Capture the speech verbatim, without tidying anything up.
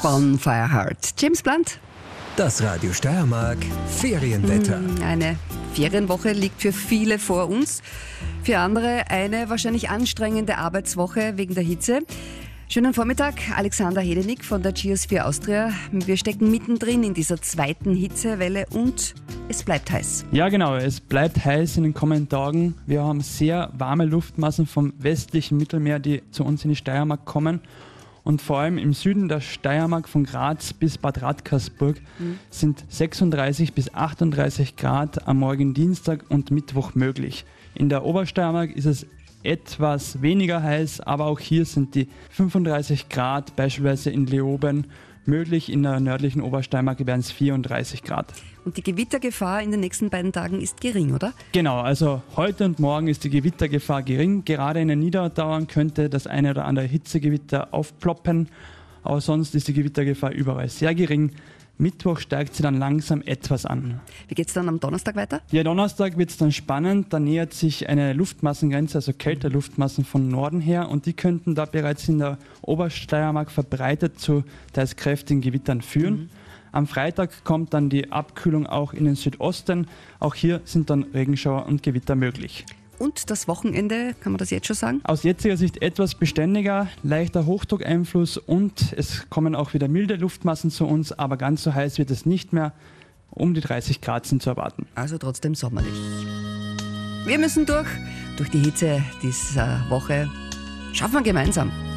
Bonfire Heart. James Blunt. Das Radio Steiermark Ferienwetter. Eine Ferienwoche liegt für viele vor uns. Für andere eine wahrscheinlich anstrengende Arbeitswoche wegen der Hitze. Schönen Vormittag, Alexander Hedenick von der Geosphere Austria. Wir stecken mittendrin in dieser zweiten Hitzewelle und es bleibt heiß. Ja genau, es bleibt heiß in den kommenden Tagen. Wir haben sehr warme Luftmassen vom westlichen Mittelmeer, die zu uns in die Steiermark kommen. Und vor allem im Süden der Steiermark von Graz bis Bad Radkersburg mhm. sind sechsunddreißig bis achtunddreißig Grad am morgigen Dienstag und Mittwoch möglich. In der Obersteiermark ist es etwas weniger heiß, aber auch hier sind die fünfunddreißig Grad, beispielsweise in Leoben, möglich. In der nördlichen Obersteiermark wären es vierunddreißig Grad. Und die Gewittergefahr in den nächsten beiden Tagen ist gering, oder? Genau, also heute und morgen ist die Gewittergefahr gering. Gerade in den Niederdauern könnte das eine oder andere Hitzegewitter aufploppen, aber sonst ist die Gewittergefahr überall sehr gering. Mittwoch steigt sie dann langsam etwas an. Wie geht es dann am Donnerstag weiter? Ja, Donnerstag wird es dann spannend. Da nähert sich eine Luftmassengrenze, also Kälteluftmassen von Norden her, und die könnten da bereits in der Obersteiermark verbreitet zu teils kräftigen Gewittern führen. Mhm. Am Freitag kommt dann die Abkühlung auch in den Südosten. Auch hier sind dann Regenschauer und Gewitter möglich. Und das Wochenende, kann man das jetzt schon sagen? Aus jetziger Sicht etwas beständiger, leichter Hochdruckeinfluss und es kommen auch wieder milde Luftmassen zu uns, aber ganz so heiß wird es nicht mehr. Um die dreißig Grad sind zu erwarten. Also trotzdem sommerlich. Wir müssen durch, durch die Hitze dieser Woche. Schaffen wir gemeinsam.